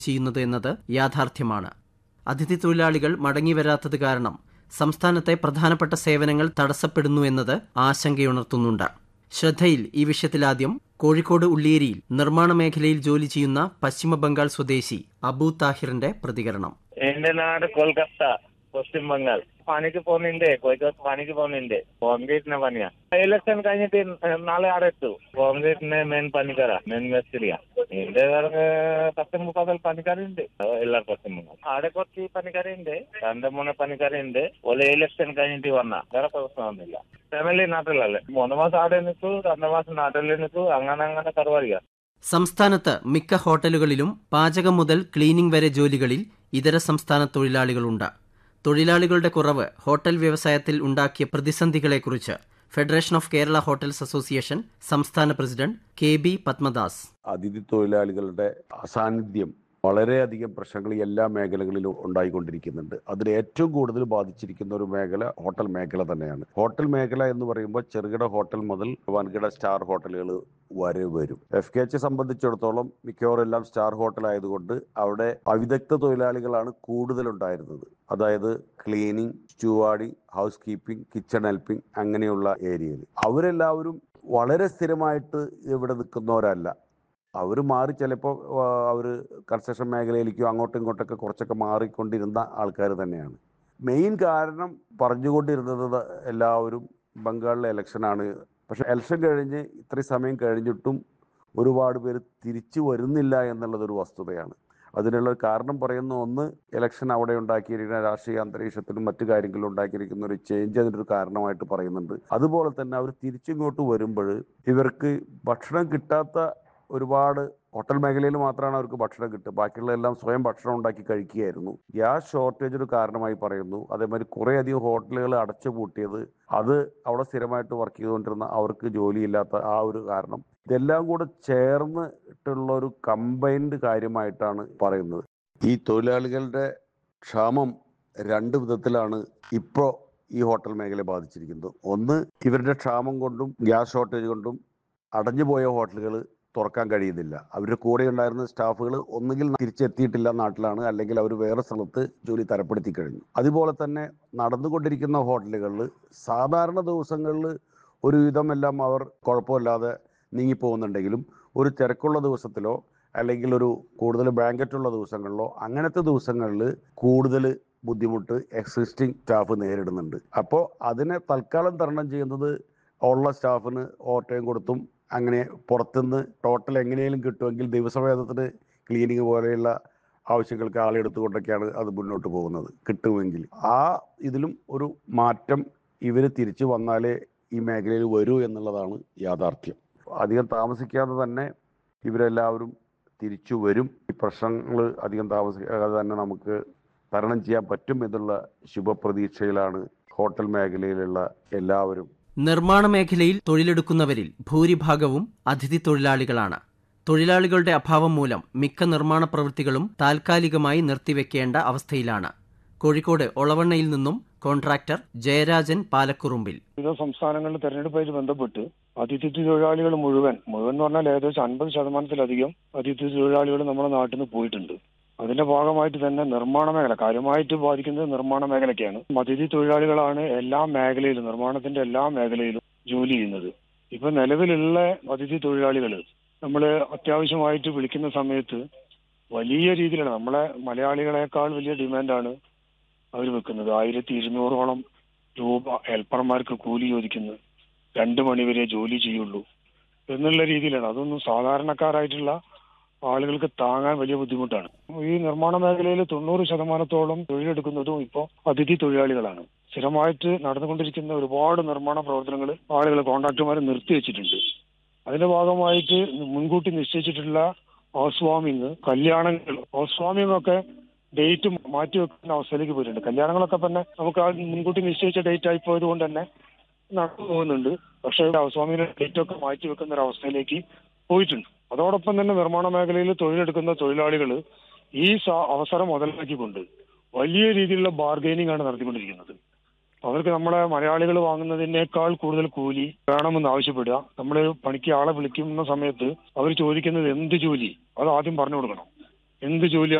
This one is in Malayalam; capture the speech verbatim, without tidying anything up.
ചെയ്യുന്നത് എന്നത് യാഥാർത്ഥ്യമാണ്. അതിഥി തൊഴിലാളികൾ മടങ്ങിവരാത്തത് കാരണം സംസ്ഥാനത്തെ പ്രധാനപ്പെട്ട സേവനങ്ങൾ തടസ്സപ്പെടുന്നു എന്നത് ആശങ്കയുണർത്തുന്നുണ്ട്. ശ്രദ്ധയിൽ ഈ വിഷയത്തിലാദ്യം കോഴിക്കോട് ഉള്ളിയേരിയിൽ നിർമ്മാണ മേഖലയിൽ ജോലി ചെയ്യുന്ന പശ്ചിമബംഗാൾ സ്വദേശി അബു താഹിറിന്റെ പ്രതികരണം. എന്റെ നാട് കൊൽക്കത്ത, പശ്ചിമ ബംഗാൾ. പണിക്ക് പോകുന്നുണ്ട്, കോഴിക്കോട് പണിക്ക് പോകുന്നുണ്ട്. കോൺക്രീറ്റിന്റെ പണിയാ. ഇലക്ഷൻ കഴിഞ്ഞിട്ട് നാളെ അവിടെ എത്തു. കോൺക്രീറ്റിന്റെ മെയിൻ പണിക്കാരാ, മെയിൻ മേസ്ത്രിയാ. എന്റെ പത്ത് മുപ്പത് പണിക്കാരുണ്ട് എല്ലാ പശ്ചിമ ബംഗാൾ. അവിടെ കുറച്ച് പണിക്കാരുണ്ട്, രണ്ട് മൂന്ന് പണിക്കാരുണ്ട്. ഓലെ ഇലക്ഷൻ കഴിഞ്ഞിട്ട് വന്ന വേറെ പ്രശ്നമൊന്നുമില്ല. ഫാമിലി നാട്ടിലല്ലേ, മൂന്ന് മാസം അവിടെ നിൽക്കൂ, രണ്ട് മാസം നാട്ടിൽ നിൽക്കൂ, അങ്ങനെ അങ്ങനെ കറുവാറിയ. സംസ്ഥാനത്ത് മിക്ക ഹോട്ടലുകളിലും പാചകം മുതൽ ക്ലീനിംഗ് വരെ ജോലികളിൽ ഇതര സംസ്ഥാന തൊഴിലാളികളുണ്ട്. തൊഴിലാളികളുടെ കുറവ് ഹോട്ടൽ വ്യവസായത്തിൽ ഉണ്ടാക്കിയ പ്രതിസന്ധികളെക്കുറിച്ച് federation of Kerala hotels association സംസ്ഥാന പ്രസിഡന്റ് കെ ബി പത്മദാസ്. അതിഥി തൊഴിലാളികളുടെ അസാന്നിധ്യം വളരെയധികം പ്രശ്നങ്ങൾ എല്ലാ മേഖലകളിലും ഉണ്ടായിക്കൊണ്ടിരിക്കുന്നുണ്ട്. അതിൽ ഏറ്റവും കൂടുതൽ ബാധിച്ചിരിക്കുന്ന ഒരു മേഖല ഹോട്ടൽ മേഖല തന്നെയാണ്. ഹോട്ടൽ മേഖല എന്ന് പറയുമ്പോൾ ചെറുകിട ഹോട്ടൽ മുതൽ വൻകിട സ്റ്റാർ ഹോട്ടലുകൾ വരെ വരും. എഫ് കെ എച്ച് സംബന്ധിച്ചിടത്തോളം മിക്കവാറും എല്ലാം സ്റ്റാർ ഹോട്ടൽ ആയതുകൊണ്ട് അവിടെ അവിദഗ്ധ തൊഴിലാളികളാണ് കൂടുതലുണ്ടായിരുന്നത്. അതായത് cleaning, സ്റ്റ്യൂവാർഡി, house keeping, kitchen helping അങ്ങനെയുള്ള ഏരിയയിൽ അവരെല്ലാവരും വളരെ സ്ഥിരമായിട്ട് ഇവിടെ നിൽക്കുന്നവരല്ല. അവർ മാറി ചിലപ്പോൾ അവർ കൺസ്ട്രക്ഷൻ മേഖലയിലേക്കോ അങ്ങോട്ടും ഇങ്ങോട്ടൊക്കെ കുറച്ചൊക്കെ മാറിക്കൊണ്ടിരുന്ന ആൾക്കാർ തന്നെയാണ്. മെയിൻ കാരണം പറഞ്ഞുകൊണ്ടിരുന്നത് എല്ലാവരും ബംഗാളിലെ ഇലക്ഷനാണ്. പക്ഷേ ഇലക്ഷൻ കഴിഞ്ഞ് ഇത്രയും സമയം കഴിഞ്ഞിട്ടും ഒരുപാട് പേര് തിരിച്ചു വരുന്നില്ല എന്നുള്ളതൊരു വസ്തുതയാണ്. അതിനുള്ള കാരണം പറയുന്ന ഒന്ന്, ഇലക്ഷൻ അവിടെ ഉണ്ടാക്കിയിരിക്കുന്ന രാഷ്ട്രീയ അന്തരീക്ഷത്തിലും മറ്റു കാര്യങ്ങളിലും ഉണ്ടാക്കിയിരിക്കുന്ന ഒരു ചേഞ്ച് അതിനൊരു കാരണമായിട്ട് പറയുന്നുണ്ട്. അതുപോലെ തന്നെ അവർ തിരിച്ചിങ്ങോട്ട് വരുമ്പോൾ ഇവർക്ക് ഭക്ഷണം കിട്ടാത്ത ഒരുപാട് ഹോട്ടൽ മേഖലയിൽ മാത്രമാണ് അവർക്ക് ഭക്ഷണം കിട്ടുക. ബാക്കിയുള്ള എല്ലാം സ്വയം ഭക്ഷണം ഉണ്ടാക്കി കഴിക്കുകയായിരുന്നു. ഗ്യാസ് ഷോർട്ടേജ് ഒരു കാരണമായി പറയുന്നു. അതേമാതിരി കുറേയധികം ഹോട്ടലുകൾ അടച്ചു പൂട്ടിയത്, അത് അവിടെ സ്ഥിരമായിട്ട് വർക്ക് ചെയ്തുകൊണ്ടിരുന്ന അവർക്ക് ജോലിയില്ലാത്ത ആ ഒരു കാരണം, ഇതെല്ലാം കൂടെ ചേർന്നിട്ടുള്ള ഒരു കമ്പൈൻഡ് കാര്യമായിട്ടാണ് പറയുന്നത്. ഈ തൊഴിലാളികളുടെ ക്ഷാമം രണ്ട് വിധത്തിലാണ് ഇപ്പോൾ ഈ ഹോട്ടൽ മേഖലയെ ബാധിച്ചിരിക്കുന്നത്. ഒന്ന്, ഇവരുടെ ക്ഷാമം കൊണ്ടും ഗ്യാസ് ഷോർട്ടേജ് കൊണ്ടും അടഞ്ഞുപോയ ഹോട്ടലുകൾ തുറക്കാൻ കഴിയുന്നില്ല. അവരുടെ കൂടെ ഉണ്ടായിരുന്ന സ്റ്റാഫുകൾ ഒന്നുകിൽ തിരിച്ചെത്തിയിട്ടില്ല നാട്ടിലാണ്, അല്ലെങ്കിൽ അവർ വേറെ സ്ഥലത്ത് ജോലി തരപ്പെടുത്തി കഴിഞ്ഞു. അതുപോലെ തന്നെ നടന്നുകൊണ്ടിരിക്കുന്ന ഹോട്ടലുകളിൽ സാധാരണ ദിവസങ്ങളിൽ ഒരുവിധം എല്ലാം അവർ കുഴപ്പമില്ലാതെ നീങ്ങിപ്പോകുന്നുണ്ടെങ്കിലും ഒരു തിരക്കുള്ള ദിവസത്തിലോ അല്ലെങ്കിൽ ഒരു കൂടുതൽ ബാങ്കറ്റുള്ള ദിവസങ്ങളിലോ അങ്ങനത്തെ ദിവസങ്ങളിൽ കൂടുതൽ ബുദ്ധിമുട്ട് എക്സിസ്റ്റിംഗ് സ്റ്റാഫ് നേരിടുന്നുണ്ട്. അപ്പോൾ അതിനെ തൽക്കാലം തരണം ചെയ്യുന്നത് ഉള്ള സ്റ്റാഫിന് ഓവർ ടൈം കൊടുത്തും അങ്ങനെ പുറത്തുനിന്ന് ടോട്ടൽ എങ്ങനെയും കിട്ടുമെങ്കിൽ ദിവസവേതനത്തിന് ക്ലീനിങ് പോലെയുള്ള ആവശ്യങ്ങൾക്ക് ആളെടുത്തുകൊണ്ടൊക്കെയാണ് അത് മുന്നോട്ട് പോകുന്നത്. കിട്ടുമെങ്കിൽ ആ ഇതിലും ഒരു മാറ്റം ഇവർ തിരിച്ചു വന്നാലേ ഈ മേഖലയിൽ വരൂ എന്നുള്ളതാണ് യാഥാർത്ഥ്യം. അധികം താമസിക്കാതെ തന്നെ ഇവരെല്ലാവരും തിരിച്ചു വരും. ഈ പ്രശ്നങ്ങൾ അധികം താമസിക്കാതെ തന്നെ നമുക്ക് തരണം ചെയ്യാൻ പറ്റും എന്നുള്ള ശുഭപ്രതീക്ഷയിലാണ് ഹോട്ടൽ മേഖലയിലുള്ള എല്ലാവരും. നിർമ്മാണ മേഖലയിൽ തൊഴിലെടുക്കുന്നവരിൽ ഭൂരിഭാഗവും അതിഥി തൊഴിലാളികളാണ്. തൊഴിലാളികളുടെ അഭാവം മൂലം മിക്ക നിർമ്മാണ പ്രവൃത്തികളും താൽക്കാലികമായി നിർത്തിവെക്കേണ്ട അവസ്ഥയിലാണ്. കോഴിക്കോട് ഒളവണ്ണയിൽ നിന്നും കോൺട്രാക്ടർ ജയരാജൻ പാലക്കുറുമ്പിൽ. വിവിധ സംസ്ഥാനങ്ങളിൽ തെരഞ്ഞെടുപ്പുമായി ബന്ധപ്പെട്ട് അതിഥി തൊഴിലാളികൾ മുഴുവൻ മുഴുവൻ എന്ന് പറഞ്ഞാൽ ഏകദേശം അൻപത് ശതമാനത്തിലധികം അതിഥി തൊഴിലാളികൾ നമ്മുടെ നാട്ടിൽ നിന്ന് പോയിട്ടുണ്ട്. അതിന്റെ ഭാഗമായിട്ട് തന്നെ നിർമ്മാണ മേഖല കാര്യമായിട്ട് ബാധിക്കുന്നത് നിർമ്മാണ മേഖലയ്ക്കാണ്. അതിഥി തൊഴിലാളികളാണ് എല്ലാ മേഖലയിലും, നിർമ്മാണത്തിന്റെ എല്ലാ മേഖലയിലും ജോലി ചെയ്യുന്നത്. ഇപ്പൊ നിലവിലുള്ള അതിഥി തൊഴിലാളികൾ നമ്മൾ അത്യാവശ്യമായിട്ട് വിളിക്കുന്ന സമയത്ത് വലിയ രീതിയിലാണ്, നമ്മളെ മലയാളികളെക്കാൾ വലിയ ഡിമാൻഡാണ് അവർ വെക്കുന്നത്. ആയിരത്തി ഇരുന്നൂറോളം രൂപ ഹെൽപ്പർമാർക്ക് കൂലി ചോദിക്കുന്നത്, രണ്ടു മണിവരെ ജോലി ചെയ്യുള്ളൂ എന്നുള്ള രീതിയിലാണ്. അതൊന്നും സാധാരണക്കാരായിട്ടുള്ള ആളുകൾക്ക് താങ്ങാൻ വലിയ ബുദ്ധിമുട്ടാണ്. ഈ നിർമ്മാണ മേഖലയിൽ തൊണ്ണൂറ് ശതമാനത്തോളം തൊഴിലെടുക്കുന്നതും ഇപ്പോൾ അതിഥി തൊഴിലാളികളാണ്. സ്ഥിരമായിട്ട് നടന്നുകൊണ്ടിരിക്കുന്ന ഒരുപാട് നിർമ്മാണ പ്രവർത്തനങ്ങൾ ആളുകൾ കോൺട്രാക്ടർമാർ നിർത്തിവെച്ചിട്ടുണ്ട്. അതിന്റെ ഭാഗമായിട്ട് മുൻകൂട്ടി നിശ്ചയിച്ചിട്ടുള്ള ഹൗസ് വാമിങ്, കല്യാണങ്ങൾ, ഹൗസ് വാമിംഗ് ഒക്കെ ഡേറ്റ് മാറ്റി വെക്കുന്ന അവസ്ഥയിലേക്ക് പോയിട്ടുണ്ട്. കല്യാണങ്ങളൊക്കെ തന്നെ നമുക്ക് ആ മുൻകൂട്ടി നിശ്ചയിച്ച ഡേറ്റ് ആയി പോയത് കൊണ്ട് തന്നെ നടന്നു പോകുന്നുണ്ട്. പക്ഷേ ഹൗസ് വാമിങ്ങിന്റെ ഡേറ്റ് ഒക്കെ മാറ്റി വെക്കുന്ന ഒരു അവസ്ഥയിലേക്ക് പോയിട്ടുണ്ട്. അതോടൊപ്പം തന്നെ നിർമ്മാണ മേഖലയിൽ തൊഴിലെടുക്കുന്ന തൊഴിലാളികൾ ഈ അവസരം മുതലാക്കിക്കൊണ്ട് വലിയ രീതിയിലുള്ള ബാർഗൈനിങ് ആണ് നടത്തിക്കൊണ്ടിരിക്കുന്നത്. അവർക്ക് നമ്മളെ മലയാളികൾ വാങ്ങുന്നതിനേക്കാൾ കൂടുതൽ കൂലി വേണമെന്ന് ആവശ്യപ്പെടുക. നമ്മൾ പണിക്ക് ആളെ വിളിക്കുന്ന സമയത്ത് അവർ ചോദിക്കുന്നത് എന്ത് ജോലി, അത് ആദ്യം പറഞ്ഞു കൊടുക്കണം. എന്ത് ജോലി